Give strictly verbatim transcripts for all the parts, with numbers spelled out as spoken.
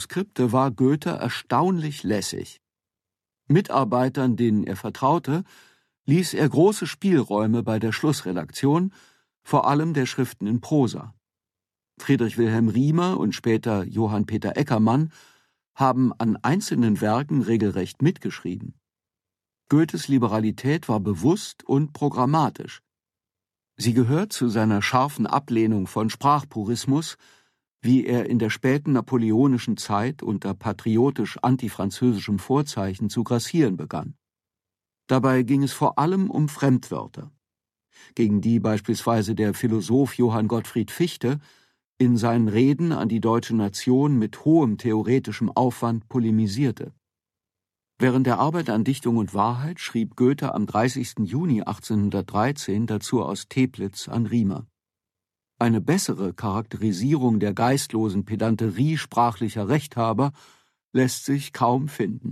Manuskripte war Goethe erstaunlich lässig. Mitarbeitern, denen er vertraute, ließ er große Spielräume bei der Schlussredaktion, vor allem der Schriften in Prosa. Friedrich Wilhelm Riemer und später Johann Peter Eckermann haben an einzelnen Werken regelrecht mitgeschrieben. Goethes Liberalität war bewusst und programmatisch. Sie gehört zu seiner scharfen Ablehnung von Sprachpurismus, wie er in der späten napoleonischen Zeit unter patriotisch-antifranzösischem Vorzeichen zu grassieren begann. Dabei ging es vor allem um Fremdwörter, gegen die beispielsweise der Philosoph Johann Gottfried Fichte in seinen Reden an die deutsche Nation mit hohem theoretischem Aufwand polemisierte. Während der Arbeit an Dichtung und Wahrheit schrieb Goethe am dreißigsten Juni achtzehnhundertdreizehn dazu aus Teplitz an Riemer. Eine bessere Charakterisierung der geistlosen Pedanterie sprachlicher Rechthaber lässt sich kaum finden.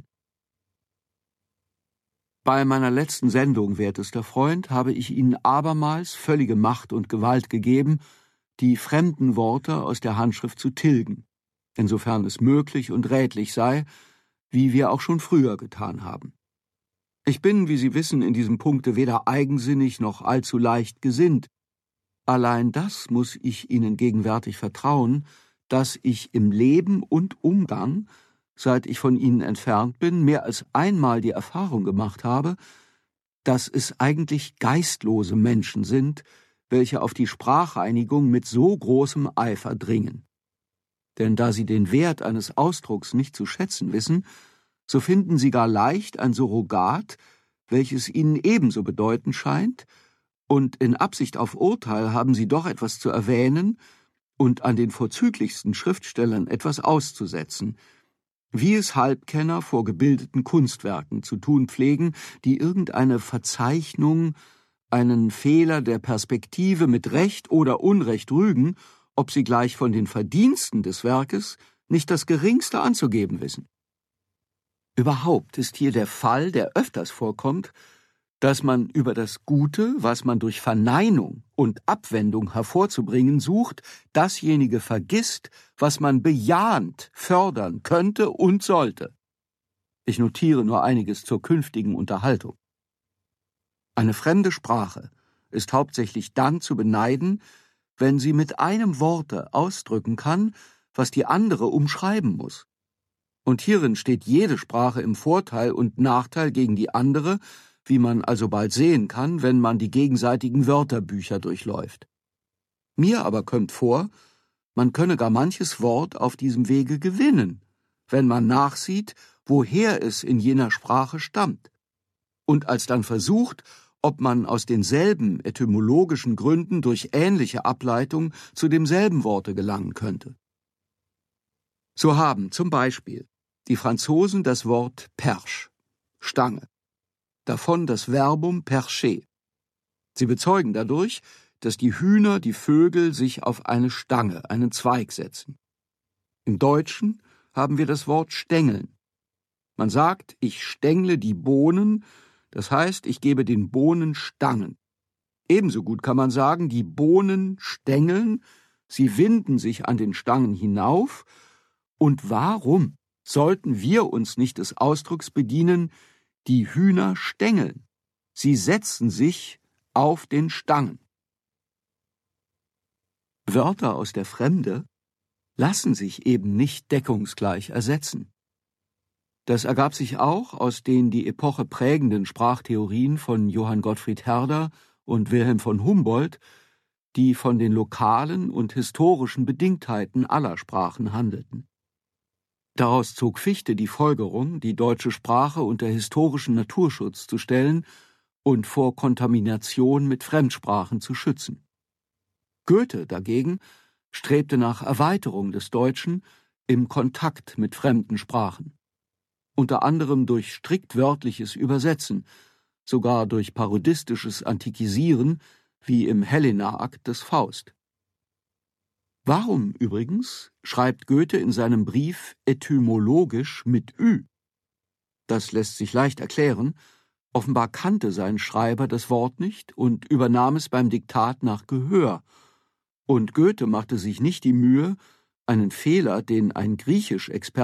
Bei meiner letzten Sendung, wertester Freund, habe ich Ihnen abermals völlige Macht und Gewalt gegeben, die fremden Worte aus der Handschrift zu tilgen, insofern es möglich und rätlich sei, wie wir auch schon früher getan haben. Ich bin, wie Sie wissen, in diesem Punkte weder eigensinnig noch allzu leicht gesinnt. Allein das muss ich Ihnen gegenwärtig vertrauen, dass ich im Leben und Umgang, seit ich von Ihnen entfernt bin, mehr als einmal die Erfahrung gemacht habe, dass es eigentlich geistlose Menschen sind, welche auf die Sprachreinigung mit so großem Eifer dringen. Denn da sie den Wert eines Ausdrucks nicht zu schätzen wissen, so finden sie gar leicht ein Surrogat, welches ihnen ebenso bedeutend scheint, und in Absicht auf Urteil haben sie doch etwas zu erwähnen und an den vorzüglichsten Schriftstellern etwas auszusetzen, wie es Halbkenner vor gebildeten Kunstwerken zu tun pflegen, die irgendeine Verzeichnung, einen Fehler der Perspektive mit Recht oder Unrecht rügen, ob sie gleich von den Verdiensten des Werkes nicht das Geringste anzugeben wissen. Überhaupt ist hier der Fall, der öfters vorkommt, dass man über das Gute, was man durch Verneinung und Abwendung hervorzubringen sucht, dasjenige vergisst, was man bejahend fördern könnte und sollte. Ich notiere nur einiges zur künftigen Unterhaltung. Eine fremde Sprache ist hauptsächlich dann zu beneiden, wenn sie mit einem Worte ausdrücken kann, was die andere umschreiben muss. Und hierin steht jede Sprache im Vorteil und Nachteil gegen die andere, wie man also bald sehen kann, wenn man die gegenseitigen Wörterbücher durchläuft. Mir aber kommt vor, man könne gar manches Wort auf diesem Wege gewinnen, wenn man nachsieht, woher es in jener Sprache stammt, und alsdann versucht, ob man aus denselben etymologischen Gründen durch ähnliche Ableitung zu demselben Worte gelangen könnte. So haben zum Beispiel die Franzosen das Wort perche, Stange, davon das Verbum percher. Sie bezeugen dadurch, dass die Hühner, die Vögel sich auf eine Stange, einen Zweig setzen. Im Deutschen haben wir das Wort stängeln. Man sagt, ich stängle die Bohnen, das heißt, ich gebe den Bohnen Stangen. Ebenso gut kann man sagen, die Bohnen stängeln, sie winden sich an den Stangen hinauf. Und warum sollten wir uns nicht des Ausdrucks bedienen, die Hühner stängeln? Sie setzen sich auf den Stangen. Wörter aus der Fremde lassen sich eben nicht deckungsgleich ersetzen. Das ergab sich auch aus den die Epoche prägenden Sprachtheorien von Johann Gottfried Herder und Wilhelm von Humboldt, die von den lokalen und historischen Bedingtheiten aller Sprachen handelten. Daraus zog Fichte die Folgerung, die deutsche Sprache unter historischen Naturschutz zu stellen und vor Kontamination mit Fremdsprachen zu schützen. Goethe dagegen strebte nach Erweiterung des Deutschen im Kontakt mit fremden Sprachen, unter anderem durch strikt wörtliches Übersetzen, sogar durch parodistisches Antikisieren, wie im Helena-Akt des Faust. Warum übrigens schreibt Goethe in seinem Brief etymologisch mit Ü? Das lässt sich leicht erklären. Offenbar kannte sein Schreiber das Wort nicht und übernahm es beim Diktat nach Gehör. Und Goethe machte sich nicht die Mühe, einen Fehler, den ein Griechisch-Experte